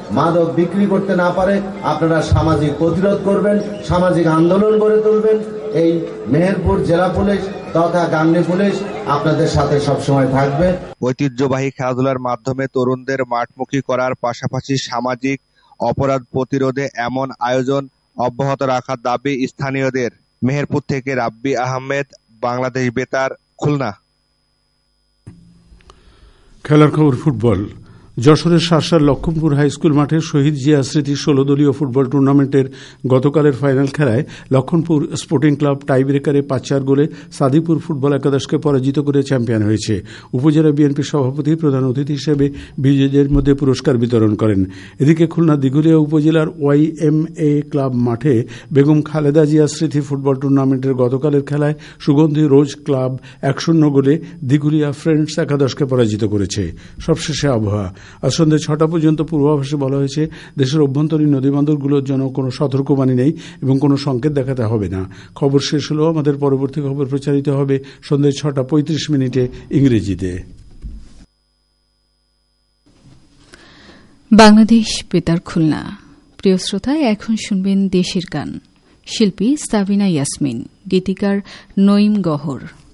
মাদক বিক্রি করতে না পারে আপনারা সামাজিক প্রতিরোধ করবেন, সামাজিক আন্দোলন গড়ে তুলবেন। এই মেহেরপুর জেলা পুলিশ তথা গাংনী পুলিশ আপনাদের সাথে সবসময় থাকবে। ঐতিহ্যবাহী খেলাধুলার মাধ্যমে তরুণদের মাঠমুখী করার পাশাপাশি সামাজিক অপরাধ প্রতিরোধে এমন আয়োজন অব্যাহত রাখার দাবি স্থানীয়দের। মেহেরপুর থেকে রাব্বি আহমেদ, বাংলাদেশ বেতার, খুলনা। খেলার খবর ফুটবল। যশোরের শার্শার লক্ষণপুর হাইস্কুল মাঠে শহীদ জিয়া স্মৃতি 16 দলীয় ফুটবল টুর্নামেন্টের গতকালের ফাইনাল খেলায় লক্ষণপুর স্পোর্টিং ক্লাব টাইব্রেকারে 5-4 গোলে সাদিপুর ফুটবল একাদশকে পরাজিত করে চ্যাম্পিয়ন হয়েছে। উপজেলা বিএনপির সভাপতি প্রধান অতিথি হিসেবে বিজয়ীদের মধ্যে পুরস্কার বিতরণ করেন। এদিকে খুলনা দিঘুলিয়া উপজেলার YMA ক্লাব মাঠে বেগম খালেদা জিয়া স্মৃতি ফুটবল টুর্নামেন্টের গতকালের খেলায় সুগন্ধি রোজ ক্লাব 1-0 গোলে দিঘুলিয়া ফ্রেন্ডস একাদশকে পরাজিত করেছে। সবশেষে আবহাওয়া। আজ সন্ধ্যে 6টা পর্যন্ত পূর্বাভাসে বলা হয়েছে দেশের অভ্যন্তরীণ নদীবন্দরগুলোর জন্য কোনো সতর্কবাণী নেই এবং কোনো সংকেত দেখাতে হবে না। খবর শেষ হলো। আমাদের পরবর্তী খবর প্রচারিত হবে সন্ধ্যে 6:35 ইংরেজিতে। বাংলাদেশ বেতার খুলনা। প্রিয় শ্রোতা, এখন শুনবেন দেশের গান। শিল্পী সাবিনা ইয়াসমিন, গীতিকার নঈম গহর।